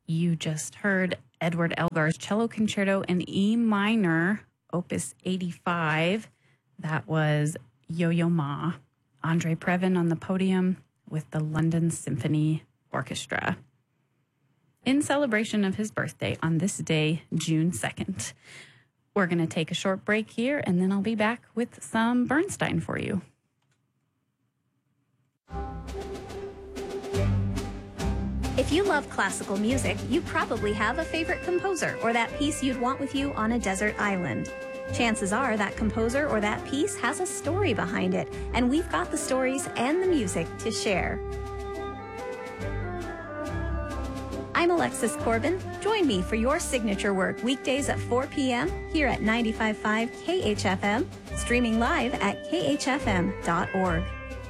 You just heard Edward Elgar's Cello Concerto in E minor, Opus 85. That was Yo-Yo Ma. Andre Previn on the podium with the London Symphony Orchestra in celebration of his birthday on this day, June 2nd. We're going to take a short break here, and then I'll be back with some Bernstein for you. If you love classical music, you probably have a favorite composer or that piece you'd want with you on a desert island. Chances are that composer or that piece has a story behind it, and we've got the stories and the music to share. I'm Alexis Corbin. Join me for your signature work weekdays at 4 p.m. here at 95.5 KHFM, streaming live at khfm.org.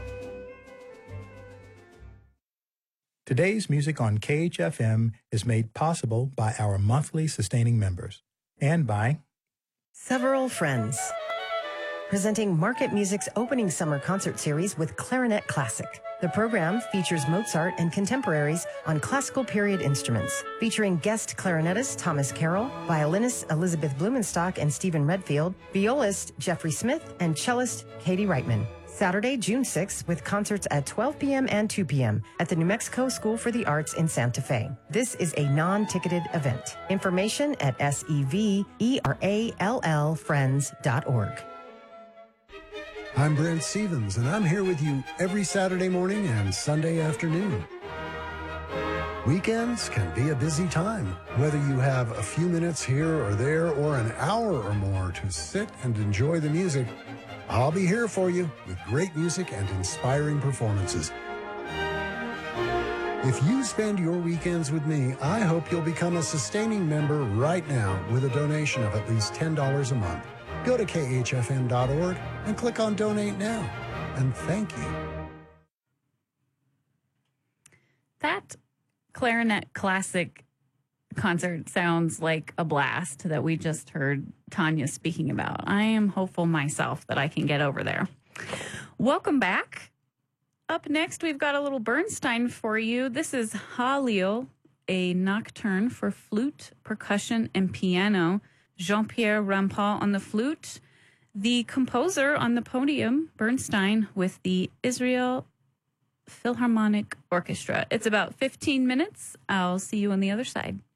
Today's music on KHFM is made possible by our monthly sustaining members and by Several Friends, presenting Market Music's opening summer concert series with Clarinet Classic. The program features Mozart and contemporaries on classical period instruments, featuring guest clarinetist Thomas Carroll, violinists Elizabeth Blumenstock and Stephen Redfield, violist Jeffrey Smith, and cellist Katie Reitman. Saturday, June 6th, with concerts at 12 p.m. and 2 p.m. at the New Mexico School for the Arts in Santa Fe. This is a non-ticketed event. Information at severallfriends.org. I'm Brent Stevens, and I'm here with you every Saturday morning and Sunday afternoon. Weekends can be a busy time, whether you have a few minutes here or there or an hour or more to sit and enjoy the music. I'll be here for you with great music and inspiring performances. If you spend your weekends with me, I hope you'll become a sustaining member right now with a donation of at least $10 a month. Go to khfm.org and click on Donate Now. And thank you. That Clarinet Classic concert sounds like a blast that we just heard Tanya speaking about. I am hopeful myself that I can get over there. Welcome back. Up next, we've got a little Bernstein for you. This is Halio, a nocturne for flute, percussion, and piano. Jean-Pierre Rampal on the flute. The composer on the podium, Bernstein, with the Israel Philharmonic Orchestra. It's about 15 minutes. I'll see you on the other side.